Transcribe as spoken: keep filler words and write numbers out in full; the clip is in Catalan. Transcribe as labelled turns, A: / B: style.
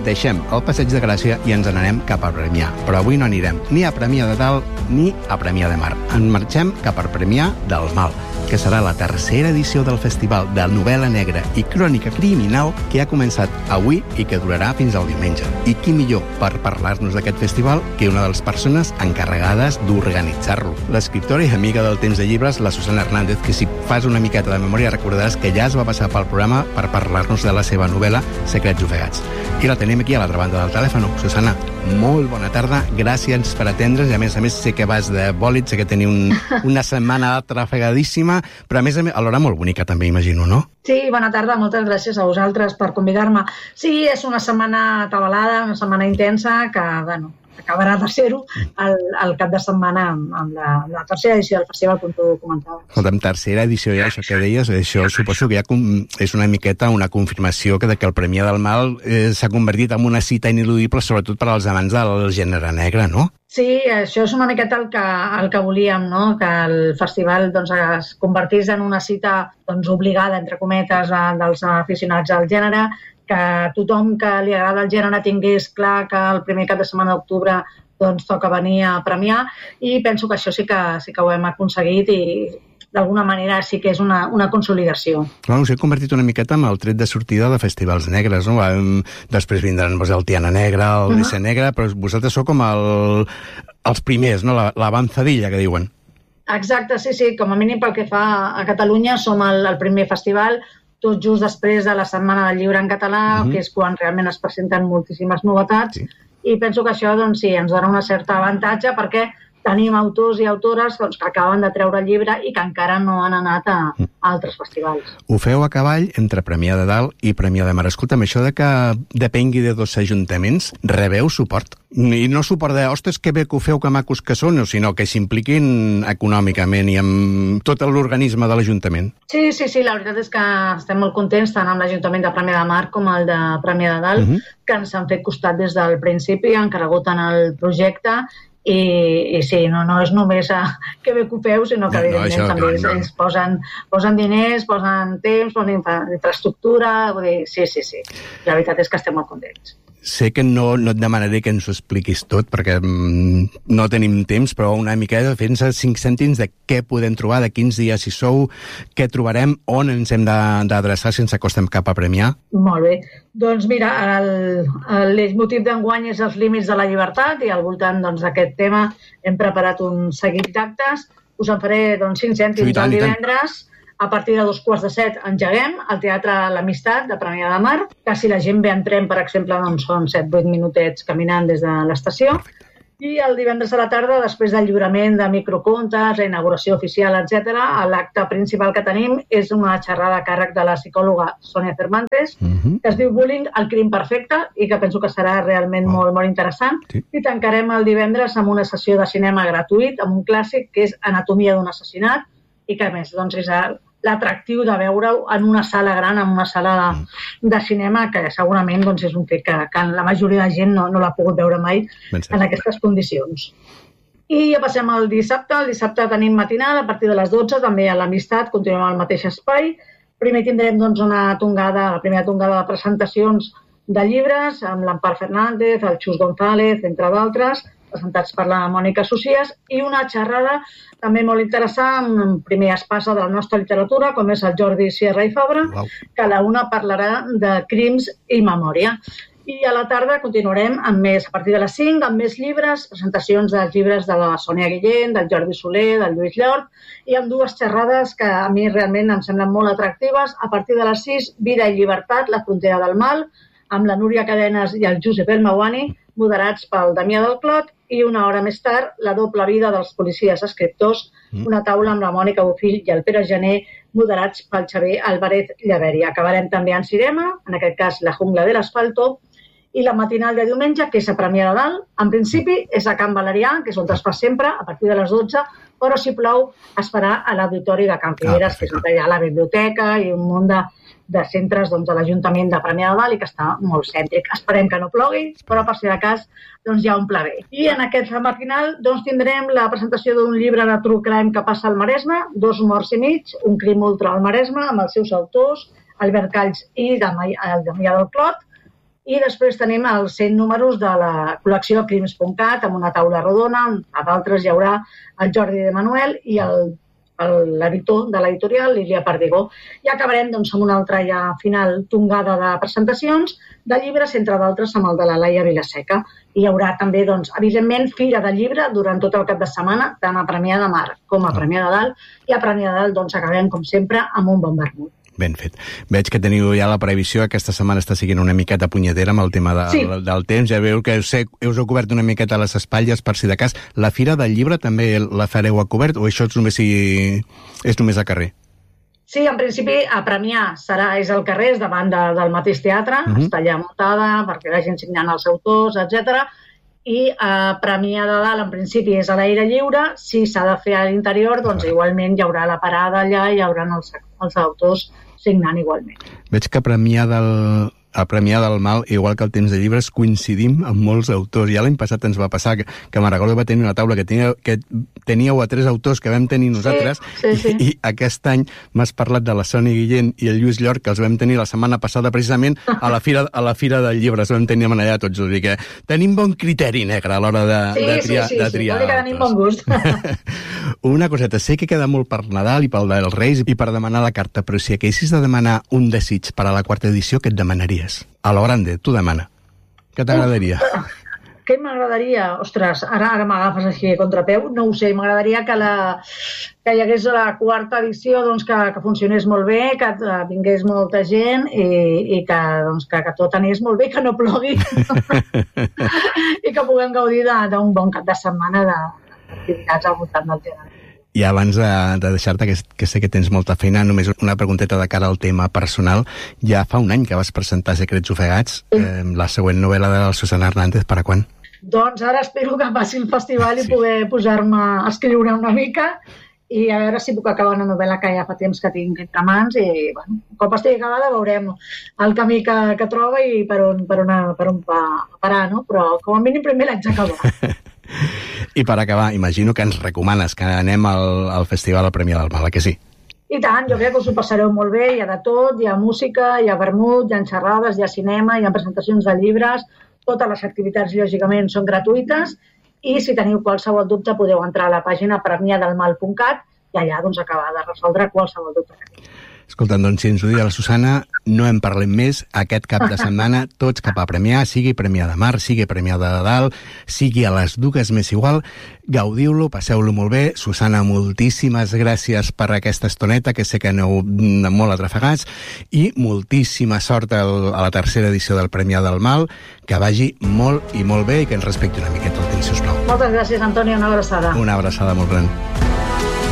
A: deixem el Passeig de Gràcia i ens n'anem cap a Premià. Però avui no anirem ni a Premià de Dalt ni a Premià de Mar. En marxem cap a Premià del Mal, que serà la tercera edició del Festival de Novel·la Negra i Crònica Criminal que ha començat avui i que durarà fins al diumenge. I qui millor per parlar-nos d'aquest festival que una de les persones encarregades d'organitzar-lo. L'escriptora i amiga del Temps de Llibres, la Susana Hernández, que si fas una miqueta de memòria recordaràs que ja es va passar pel programa per parlar-nos de la seva novel·la Secrets ofegats. I la tenim aquí a l'altra banda del telèfon. Susana, molt bona tarda, gràcies per atendre's, i a més a més sé que vas de bòlit, sé que teniu un, una setmana trafegadíssima, però a més a més, alhora molt bonica també, imagino, no?
B: Sí, bona tarda, moltes gràcies a vosaltres per convidar-me. Sí, és una setmana atabalada, una setmana intensa, que, bueno, acabarà de ser-ho el, el cap de setmana amb, amb la, la tercera edició del festival, com tu comentaves.
A: Escolta'm, tercera edició ja, això que deies, això suposo que ja és una miqueta una confirmació que, de que el Premià del Mal eh, s'ha convertit en una cita ineludible, sobretot per als amants del gènere negre, no?
B: Sí, això és una miqueta el que, el que volíem, no? Que el festival doncs, es convertís en una cita doncs, obligada, entre cometes, dels aficionats al gènere, que tothom que li agrada el gènere tingués clar que el primer cap de setmana d'octubre doncs, toca venir a premiar, i penso que això sí que, sí que ho hem aconseguit i d'alguna manera sí que és una, una consolidació.
A: Clar, us he convertit una miqueta en el tret de sortida de festivals negres, no? Després vindran doncs, el Tiana Negra, el Nice uh-huh. Negra, però vosaltres sou com el, els primers, no? L'avanzadilla, que diuen.
B: Exacte, sí, sí, com a mínim pel que fa a Catalunya som el, el primer festival, tot just després de la Setmana del Llibre en català, uh-huh. que és quan realment es presenten moltíssimes novetats, sí. I penso que això doncs, sí, ens dona una certa avantatge perquè tenim autors i autores doncs, que acaben de treure el llibre i que encara no han anat a, a altres festivals.
A: Ho feu a cavall entre Premià de Dalt i Premià de Mar. Escolta'm, això de que depengui de dos ajuntaments, rebeu suport? I no suport de, ostres, que bé que ho feu, que macos que són, sinó que s'impliquin econòmicament i amb tot l'organisme de l'Ajuntament.
B: Sí, sí, sí, la veritat és que estem molt contents tant amb l'Ajuntament de Premià de Mar com el de Premià de Dalt, uh-huh. que ens han fet costat des del principi, han cregut en el projecte. I, i sí, no, no és només a, que bé que ho feu, sinó que no, evidentment no, això, també no, no. ells posen, posen diners, posen temps, posen infra, infraestructura, vull dir, sí, sí, sí. La veritat és que estem molt contents.
A: Sé que no, no et demanaré que ens ho expliquis tot, perquè mm, no tenim temps, però una mica de fent cinc cèntims de què podem trobar, de quins dies hi sou, què trobarem, on ens hem d'adreçar sense que estem cap a premiar.
B: Molt bé. Doncs mira, el, el leitmotiv d'enguany és els límits de la llibertat, i al voltant doncs, d'aquest tema hem preparat un seguit d'actes. Us en faré doncs, cinc cèntims sí, el divendres. A partir de dos quarts de set engeguem al Teatre L'Amistat de Premià de Mar, que si la gent ve en tren, per exemple, doncs són set vuit minutets caminant des de l'estació. Perfecte. I el divendres a la tarda, després del lliurament de microcontes, la inauguració oficial, etcètera, l'acte principal que tenim és una xerrada a càrrec de la psicòloga Sònia Cervantes, uh-huh. que es diu Bullying, el crim perfecte, i que penso que serà realment oh. molt, molt interessant. Sí. I tancarem el divendres amb una sessió de cinema gratuït, amb un clàssic que és Anatomia d'un assassinat, i que a més doncs, és l'atractiu de veure-ho en una sala gran, en una sala de, de cinema, que segurament doncs, és un fet que, que la majoria de gent no, no l'ha pogut veure mai en aquestes condicions. I ja passem al dissabte. El dissabte tenim matinal a partir de les dotze, també a l'Amistat, continuem al mateix espai. Primer tindrem doncs, una tongada, la primera tongada de presentacions de llibres, amb l'Empar Fernández, el Xus González, entre d'altres, presentats per la Mònica Socias, i una xerrada també molt interessant, un primer espasa de la nostra literatura, com és el Jordi Sierra i Fabra, wow. que a la una parlarà de crims i memòria. I a la tarda continuarem amb més, a partir de les cinc, amb més llibres, presentacions dels llibres de la Sònia Guillén, del Jordi Soler, del Lluís Llort, i amb dues xerrades que a mi realment em semblen molt atractives. A partir de les sis, Vida i llibertat, la frontera del mal, amb la Núria Cadenes i el Josep El Mauani, moderats pel Damià del Clot, i una hora més tard, La doble vida dels policies escriptors, mm. una taula amb la Mònica Bofill i el Pere Gené, moderats pel Xavier Álvarez Llaveria. Acabarem també en cinema, en aquest cas La jungla de l'asfalto, i la matinal de diumenge, que és a Premià de Dalt. En principi és a Can Valerià, que és on es fa sempre, a partir de les dotze, però si plou es farà a l'auditori de Can Figueres, ah, que és on hi ha la biblioteca i un munt de, de centres doncs, de l'Ajuntament de Premià de Dalt i que està molt cèntric. Esperem que no plogui, però per si de cas doncs, hi ha un pla B. I en aquest matinal doncs, tindrem la presentació d'un llibre de True Crime que passa al Maresme, Dos morts i mig, un crim ultra al Maresme, amb els seus autors, Albert Calls i Damià del Clot. i després tenim els cent números de la col·lecció crims punt cat amb una taula rodona, a d'altres hi haurà el Jordi de Manuel i el l'editor de l'editorial, Lília Perdigó. I acabarem doncs, amb una altra ja final tongada de presentacions de llibres, entre d'altres amb el de la Laia Vilaseca. I hi haurà també, doncs, evidentment, fira de llibre durant tot el cap de setmana, tant a Premià de Mar com a Premià de Dalt, i a Premià de Dalt doncs, acabem, com sempre, amb un bon vermut.
A: Ben fet. Veig que teniu ja la previsió, aquesta setmana està siguent una miqueta punyetera amb el tema de, sí. del, del temps. Ja veu que us, he, us heu cobert una miqueta a les espatlles per si de cas. La Fira del Llibre també la fareu a cobert o això és només, si, és només a carrer?
B: Sí, en principi a Premià serà, és al carrer, és davant de, del mateix teatre, uh -huh. està allà muntada perquè vagin signant els autors, etcètera. I a Premià de Dalt, en principi, és a l'aire lliure. Si s'ha de fer a l'interior, doncs igualment hi haurà la parada allà i hi haurà els, els autors signant igualment.
A: Veig que a Premià del, a Premià del Mal, igual que el temps de llibres, coincidim amb molts autors. Ja l'any passat ens va passar que, que Maragall va tenir una taula que, tenia, que teníeu a tres autors que vam tenir nosaltres,
B: sí, sí, sí.
A: I, i aquest any m'has parlat de la Sònia Guillén i el Lluís Llor, que els vam tenir la setmana passada precisament a la Fira, a la Fira del Llibre, els vam tenir allà tots. Vull dir que tenim bon criteri negre a l'hora de,
B: sí,
A: de triar.
B: Sí, sí,
A: de triar
B: sí, sí, que tenim bon gust.
A: Una coseta, sé que queda molt per Nadal i pel dels Reis i per demanar la carta, però si haguessis de demanar un desig per a la quarta edició, què et demanaries? A lo grande, tu demana. Què t'agradaria?
B: Què m'agradaria? Ostres, ara, ara m'agafes així a contrapeu. No ho sé, m'agradaria que, la, que hi hagués la quarta edició doncs, que, que funcionés molt bé, que vingués molta gent i, i que, doncs, que, que tot anés molt bé, que no plogui i que puguem gaudir d'un bon cap de setmana d'activitats al voltant del teatre.
A: I abans de, de deixar-te, que, que sé que tens molta feina, només una pregunteta de cara al tema personal. Ja fa un any que vas presentar Secrets ofegats, sí. eh, la següent novel·la de la Susana Hernández, per a quan?
B: Doncs ara espero que passi el festival sí. i poder posar-me a escriure una mica i a veure si puc acabar una novel·la que ja fa temps que tinc entre mans i, bueno, un cop estigui acabada veurem el camí que, que troba i per on, per on, per on parar, no? Però com a mínim primer l'haig d'acabar.
A: I per acabar, imagino que ens recomanes que anem al, al Festival al Premià del Mal, que sí?
B: I tant, jo crec que us ho passareu molt bé, hi ha de tot, hi ha música, hi ha vermut, hi ha xerrades, hi ha cinema, hi ha presentacions de llibres, totes les activitats, lògicament, són gratuïtes i si teniu qualsevol dubte podeu entrar a la pàgina premiadelmal punt cat i allà doncs acabar de resoldre qualsevol dubte que tingueu.
A: Escolta, doncs si ens ho diu la Susana, no en parlem més. Aquest cap de setmana, tots cap a Premià, sigui Premià de Mar, sigui Premià de Dalt, sigui a les dues, més igual. Gaudiu-lo, passeu-lo molt bé. Susana, moltíssimes gràcies per aquesta estoneta, que sé que aneu molt atrafegats, i moltíssima sort al, a la tercera edició del Premià del Mal, que vagi molt i molt bé i que ens respecti una miqueta el temps, sisplau.
B: Moltes gràcies, Antònia, una abraçada.
A: Una abraçada molt gran.